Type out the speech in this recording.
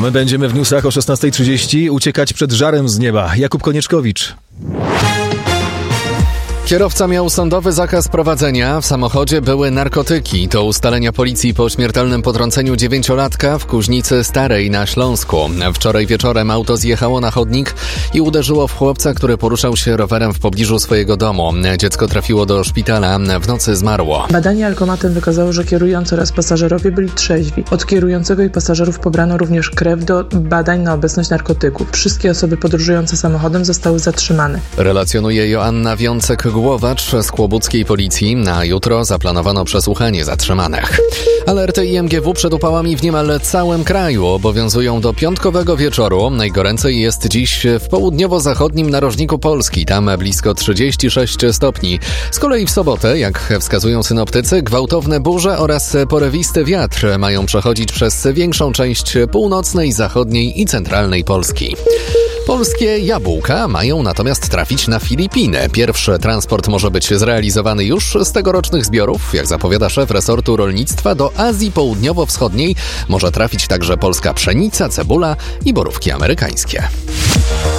A my będziemy w newsach o 16:30 uciekać przed żarem z nieba. Jakub Konieczkowicz. Kierowca miał sądowy zakaz prowadzenia, w samochodzie były narkotyki. To ustalenia policji po śmiertelnym potrąceniu 9-latka w Kuźnicy Starej na Śląsku. Wczoraj wieczorem auto zjechało na chodnik i uderzyło w chłopca, który poruszał się rowerem w pobliżu swojego domu. Dziecko trafiło do szpitala, w nocy zmarło. Badanie alkomatem wykazało, że kierujący oraz pasażerowie byli trzeźwi. Od kierującego i pasażerów pobrano również krew do badań na obecność narkotyków. Wszystkie osoby podróżujące samochodem zostały zatrzymane. Relacjonuje Joanna Wiącek-Głowacz z kłobuckiej policji. Na jutro zaplanowano przesłuchanie zatrzymanych. Alerty IMGW przed upałami w niemal całym kraju obowiązują do piątkowego wieczoru. Najgoręcej jest dziś w południowo-zachodnim narożniku Polski. Tam blisko 36 stopni. Z kolei w sobotę, jak wskazują synoptycy, gwałtowne burze oraz porywisty wiatr mają przechodzić przez większą część północnej, zachodniej i centralnej Polski. Polskie jabłka mają natomiast trafić na Filipiny. Pierwszy transport może być zrealizowany już z tegorocznych zbiorów. Jak zapowiada szef resortu rolnictwa, do Azji Południowo-Wschodniej może trafić także polska pszenica, cebula i borówki amerykańskie.